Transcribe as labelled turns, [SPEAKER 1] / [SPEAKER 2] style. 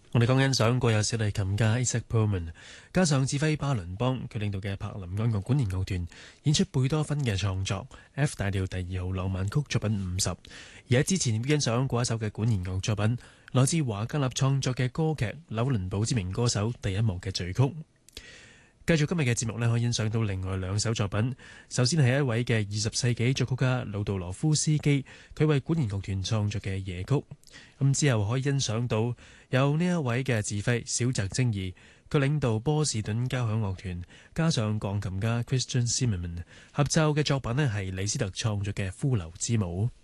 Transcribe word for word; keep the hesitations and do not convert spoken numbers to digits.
[SPEAKER 1] 我哋剛欣賞過有小提琴家 Isaac Perlman， 加上指揮巴倫邦，佢領導嘅柏林愛樂管弦樂團演出貝多芬嘅創作 F 大調第二號浪漫曲作品五十。而喺之前欣賞過一首嘅管弦樂作品，來自華格納創作嘅歌劇《紐倫堡之名歌手》第一幕嘅序曲。繼續今日嘅節目呢，可以欣賞到另外兩首作品。首先係一位嘅二十世紀作曲家魯道羅夫斯基，佢為管弦樂團創作嘅夜曲。咁之後可以欣賞到有呢一位嘅指揮小澤征爾，佢領導波士頓交響樂團，加上鋼琴家 Christian Zimmermann 合奏嘅作品呢係李斯特創作嘅《骷髏之舞》。